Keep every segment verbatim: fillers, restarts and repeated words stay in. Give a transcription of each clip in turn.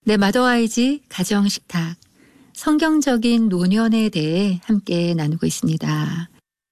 네, 마더와이즈 가정식탁, 성경적인 노년에 대해 함께 나누고 있습니다.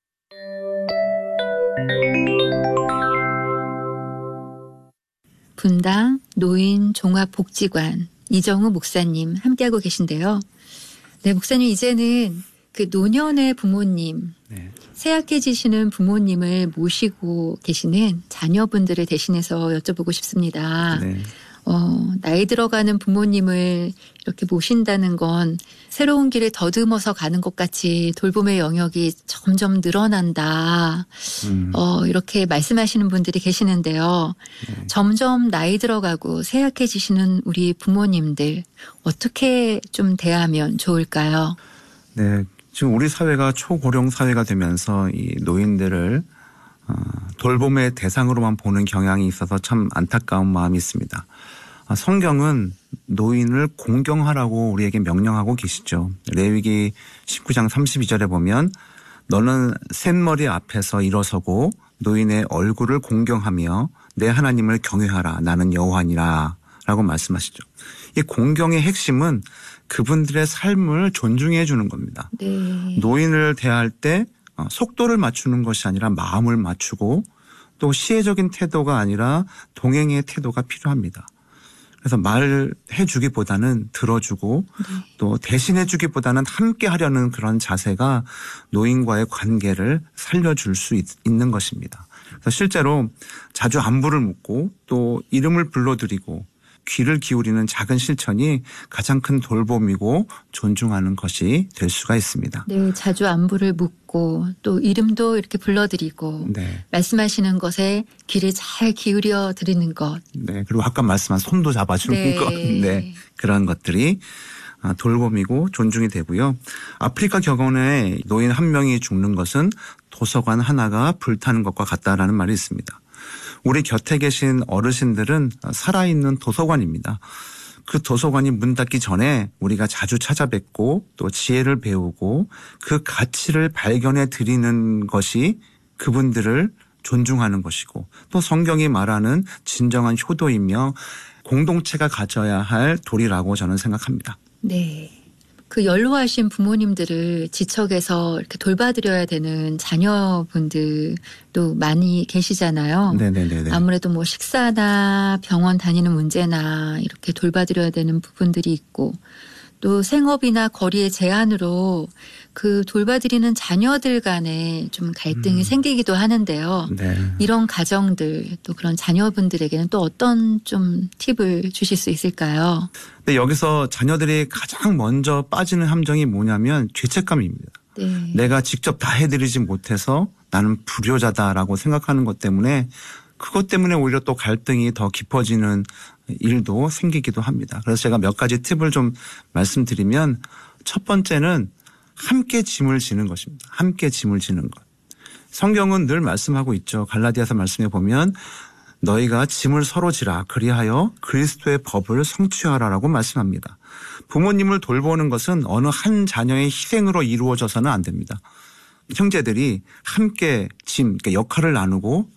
분당 노인 종합복지관 이정우 목사님 함께하고 계신데요. 네, 목사님 이제는 그 노년의 부모님, 네. 쇠약해지시는 부모님을 모시고 계시는 자녀분들을 대신해서 여쭤보고 싶습니다. 네. 어, 나이 들어가는 부모님을 이렇게 모신다는 건 새로운 길을 더듬어서 가는 것 같이 돌봄의 영역이 점점 늘어난다. 음. 어, 이렇게 말씀하시는 분들이 계시는데요. 네. 점점 나이 들어가고 쇠약해지시는 우리 부모님들 어떻게 좀 대하면 좋을까요? 네, 지금 우리 사회가 초고령 사회가 되면서 이 노인들을 어, 돌봄의 대상으로만 보는 경향이 있어서 참 안타까운 마음이 있습니다. 성경은 노인을 공경하라고 우리에게 명령하고 계시죠. 레위기 십구 장 삼십이 절에 보면 너는 샘머리 앞에서 일어서고 노인의 얼굴을 공경하며 내 하나님을 경외하라. 나는 여호와니라 라고 말씀하시죠. 이 공경의 핵심은 그분들의 삶을 존중해 주는 겁니다. 네. 노인을 대할 때 속도를 맞추는 것이 아니라 마음을 맞추고 또 시혜적인 태도가 아니라 동행의 태도가 필요합니다. 그래서 말해 주기보다는 들어주고 네. 또 대신해 주기보다는 함께 하려는 그런 자세가 노인과의 관계를 살려줄 수 있, 있는 것입니다. 그래서 실제로 자주 안부를 묻고 또 이름을 불러드리고 귀를 기울이는 작은 실천이 가장 큰 돌봄이고 존중하는 것이 될 수가 있습니다. 네, 자주 안부를 묻고 또 이름도 이렇게 불러드리고 네. 말씀하시는 것에 귀를 잘 기울여 드리는 것. 네, 그리고 아까 말씀한 손도 잡아주는 네. 것. 네, 그런 것들이 돌봄이고 존중이 되고요. 아프리카 격언에 노인 한 명이 죽는 것은 도서관 하나가 불타는 것과 같다라는 말이 있습니다. 우리 곁에 계신 어르신들은 살아있는 도서관입니다. 그 도서관이 문 닫기 전에 우리가 자주 찾아뵙고 또 지혜를 배우고 그 가치를 발견해 드리는 것이 그분들을 존중하는 것이고 또 성경이 말하는 진정한 효도이며 공동체가 가져야 할 도리라고 저는 생각합니다. 네. 그 연로하신 부모님들을 지척에서 이렇게 돌봐드려야 되는 자녀분들도 많이 계시잖아요. 네네네. 아무래도 뭐 식사나 병원 다니는 문제나 이렇게 돌봐드려야 되는 부분들이 있고 또 생업이나 거리의 제한으로 그 돌봐드리는 자녀들 간에 좀 갈등이 음. 생기기도 하는데요. 네. 이런 가정들 또 그런 자녀분들에게는 또 어떤 좀 팁을 주실 수 있을까요? 네, 여기서 자녀들이 가장 먼저 빠지는 함정이 뭐냐면 죄책감입니다. 네. 내가 직접 다 해드리지 못해서 나는 불효자다라고 생각하는 것 때문에 그것 때문에 오히려 또 갈등이 더 깊어지는 일도 생기기도 합니다. 그래서 제가 몇 가지 팁을 좀 말씀드리면 첫 번째는 함께 짐을 지는 것입니다. 함께 짐을 지는 것. 성경은 늘 말씀하고 있죠. 갈라디아서 말씀에 보면 너희가 짐을 서로 지라 그리하여 그리스도의 법을 성취하라라고 말씀합니다. 부모님을 돌보는 것은 어느 한 자녀의 희생으로 이루어져서는 안 됩니다. 형제들이 함께 짐, 그러니까 역할을 나누고